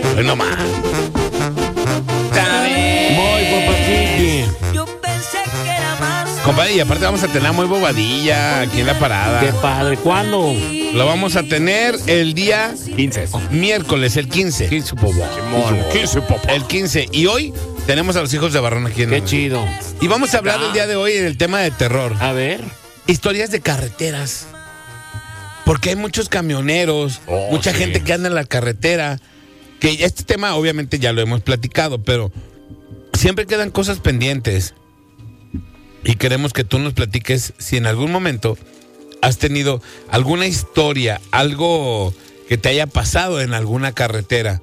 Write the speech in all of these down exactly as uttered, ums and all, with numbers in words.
Bueno, más. Muy papachiki. Yo pensé que era más. Compadre, y aparte vamos a tener muy bobadilla aquí en la parada. Qué padre. ¿Cuándo? Lo vamos a tener el día quince. miércoles, el quince. quince, papá. quince, papá. El quince. Y hoy tenemos a los hijos de Barrón aquí en Qué el- chido. Y vamos a hablar el día de hoy en el tema de terror. A ver. Historias de carreteras. Porque hay muchos camioneros, Oh, mucha sí. gente que anda en la carretera. Que este tema obviamente ya lo hemos platicado, pero siempre quedan cosas pendientes. Y queremos que tú nos platiques si en algún momento has tenido alguna historia, algo que te haya pasado en alguna carretera.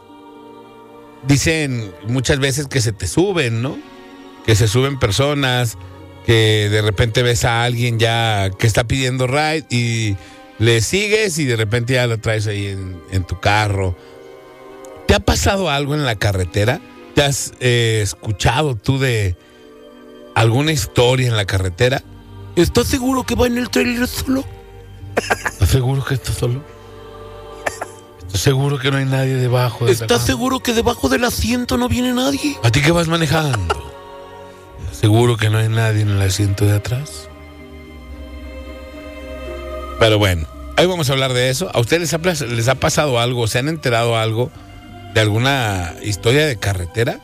Dicen muchas veces que se te suben, ¿no? Que se suben personas, que de repente ves a alguien ya que está pidiendo ride y le sigues y de repente ya lo traes ahí en, en tu carro. ¿Te ha pasado algo en la carretera? ¿Te has eh, escuchado tú de alguna historia en la carretera? ¿Estás seguro que va en el trailer solo? ¿Estás seguro que estás solo? ¿Estás seguro que no hay nadie debajo? De esa ¿Estás cama? seguro que debajo del asiento no viene nadie? ¿A ti qué vas manejando? ¿Estás seguro que no hay nadie en el asiento de atrás? Pero bueno, hoy vamos a hablar de eso. ¿A ustedes les ha, plas- les ha pasado algo? ¿Se han enterado algo de alguna historia de carretera?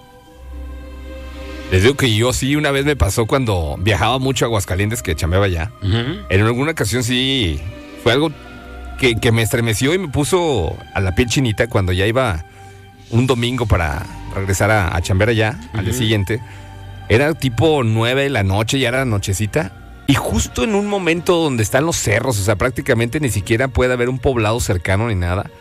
Les digo que yo sí, una vez me pasó cuando viajaba mucho a Aguascalientes, que chambeaba allá. En alguna ocasión sí fue algo que, que me estremeció y me puso a la piel chinita cuando ya iba un domingo para regresar a, a chambear allá, al día siguiente. Era tipo nueve de la noche, ya era nochecita. Y justo en un momento donde están los cerros, o sea, prácticamente ni siquiera puede haber un poblado cercano ni nada.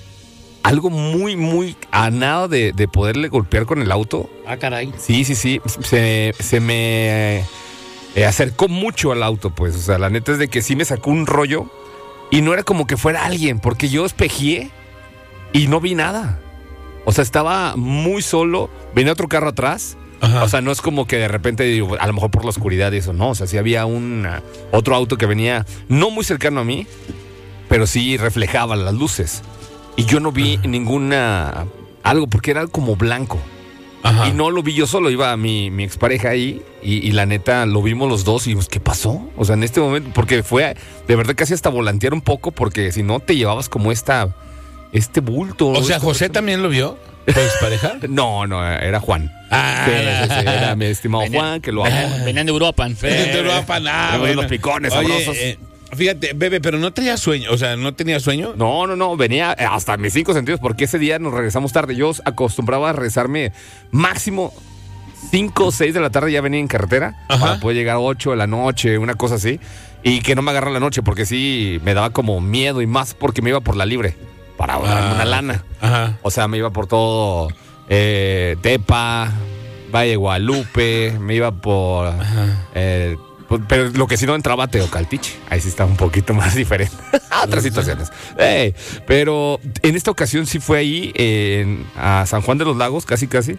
Algo muy, muy a nada de, de poderle golpear con el auto. Ah, caray. Sí, sí, sí. Se, se me eh, acercó mucho al auto, pues. O sea, la neta es de que sí me sacó un rollo. Y no era como que fuera alguien, porque yo espejé y no vi nada. O sea, estaba muy solo. Venía otro carro atrás. Ajá. O sea, no es como que de repente, digo, a lo mejor por la oscuridad y eso, no. O sea, sí había un uh, otro auto que venía no muy cercano a mí, pero sí reflejaba las luces. Y yo no vi ninguna algo, porque era como blanco. Ajá. Y no lo vi yo solo, iba mi, mi expareja ahí y, y la neta lo vimos los dos y dijimos, ¿qué pasó? O sea, en este momento, porque fue de verdad casi hasta volantear un poco, porque si no te llevabas como esta, este bulto. O sea, esta ¿José persona. también lo vio? ¿Tu expareja? No, no, era Juan. Ah, Sí, sí, sí, era mi estimado Venía- Juan, que lo amo. Venían de Europa. De Europa, nada, Tenemos bueno. los picones Oye, sabrosos. eh, fíjate, bebé, pero no tenía sueño, o sea, ¿no tenía sueño? No, no, no, venía hasta mis cinco sentidos, porque ese día nos regresamos tarde. Yo acostumbraba a regresarme máximo cinco o seis de la tarde, ya venía en carretera, Ajá. para poder llegar a ocho de la noche, una cosa así, y que no me agarrara la noche, porque sí me daba como miedo, y más porque me iba por la libre, para ahorrarme Ah, una lana. Ajá. O sea, me iba por todo eh, Tepa, Valle de Guadalupe, me iba por... eh, pues, pero lo que sí no entraba a Teocaltiche. Ahí sí estaba un poquito más diferente. Otras situaciones. Ey, pero en esta ocasión sí fue ahí, eh, en- a San Juan de los Lagos, casi casi.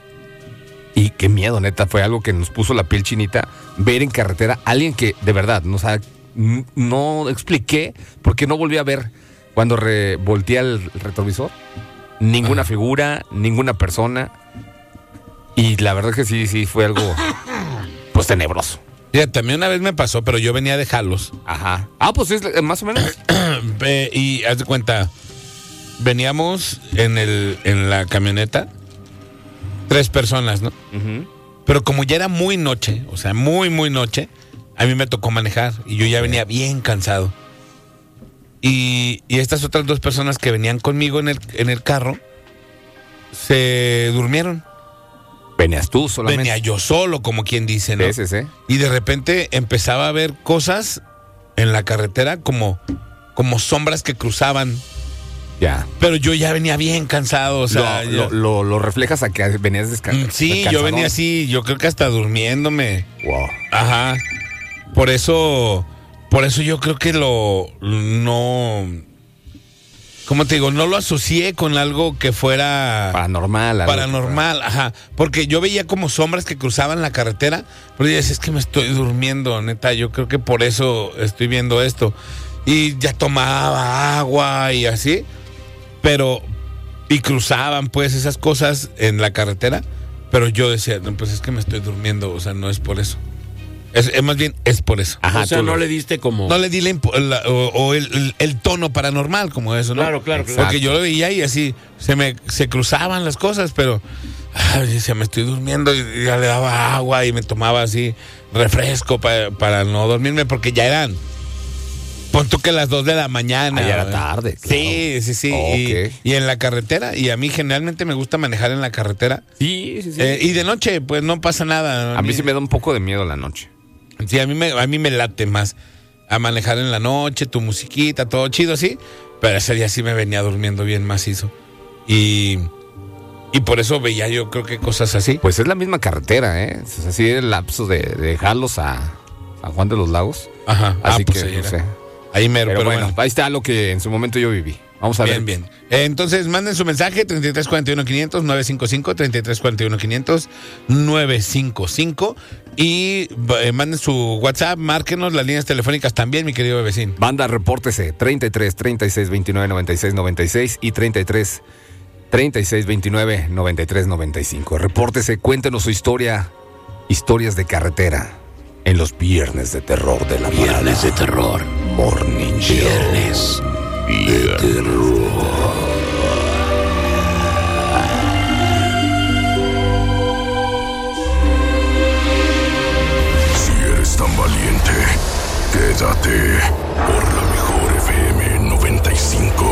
Y qué miedo, neta. Fue algo que nos puso la piel chinita. Ver en carretera a alguien que, de verdad, no, o sea, n- no expliqué porque no volví a ver cuando re- volteé el retrovisor. Ninguna figura, ninguna persona. Y la verdad que sí, sí fue algo, pues, tenebroso. Fíjate, a mí una vez me pasó, pero yo venía de Jalos. Ajá. Ah, pues es eh, más o menos. Ve, y haz de cuenta, veníamos en el en la camioneta, tres personas, ¿no? Ujú. Pero como ya era muy noche, o sea, muy, muy noche, a mí me tocó manejar y yo ya venía bien cansado. Y, y estas otras dos personas que venían conmigo en el, en el carro se durmieron. Venías tú solamente. Venía yo solo, como quien dice, ¿no? Sí, sí, sí. Y de repente empezaba a ver cosas en la carretera como, como sombras que cruzaban. Ya. Pero yo ya venía bien cansado, o sea... lo, ya- lo, lo, lo reflejas a que venías descansando. Mm, sí, yo venía así, yo creo que hasta durmiéndome. Wow. Ajá. Por eso, por eso yo creo que lo, no... ¿Cómo te digo? No lo asocié con algo que fuera... Paranormal. algo. Paranormal, ajá. Porque yo veía como sombras que cruzaban la carretera, pero yo decía, es que me estoy durmiendo, neta. Yo creo que por eso estoy viendo esto. Y ya tomaba agua y así. Pero, y cruzaban pues esas cosas en la carretera, pero yo decía, no, pues es que me estoy durmiendo, o sea, no es por eso. Es, es más bien, es por eso. Ajá, o sea, tú no lo- le diste como... No le di la impo- la- o, o el, el- el tono paranormal como eso, ¿no? Claro, claro, claro. Porque yo lo veía y así se me se cruzaban las cosas, pero ay, decía, me estoy durmiendo y ya le daba agua y me tomaba así refresco pa- para no dormirme porque ya eran, pon tú que las dos de la mañana. Ah, ya era ¿verdad? tarde, claro. Sí, sí, sí. Oh, y, ok. y en la carretera, y a mí generalmente me gusta manejar en la carretera. Sí, sí, sí. Eh, y de noche, pues no pasa nada. a mí sí me da un poco de miedo la noche. Sí, a mí me, a mí me late más a manejar en la noche, tu musiquita, todo chido así. Pero ese día sí me venía durmiendo bien macizo. Y, y por eso veía yo creo que cosas así. Pues es la misma carretera, ¿eh? Es así el lapso de, de dejarlos a San Juan de los Lagos. Ajá. Así ah, pues que, ahí no era. sé. Ahí mero, Pero, pero, bueno, bueno. ahí está lo que en su momento yo viví. Vamos a Bien, ver. bien. Eh, entonces, manden su mensaje treinta y tres cuarenta y uno quinientos nueve cinco cinco, treinta y tres cuarenta y uno quinientos nueve cinco cinco y eh, manden su WhatsApp, márquenos las líneas telefónicas también, mi querido vecino. Banda, repórtese treinta y tres, treinta y seis, veintinueve, noventa y seis, noventa y seis y treinta y tres, treinta y seis, veintinueve, noventa y tres, noventa y cinco. Repórtese, cuéntenos su historia, historias de carretera en los viernes de terror de la Viernes de terror. Morning Show. Viernes de terror. Si eres tan valiente, quédate por la mejor F M noventa y cinco.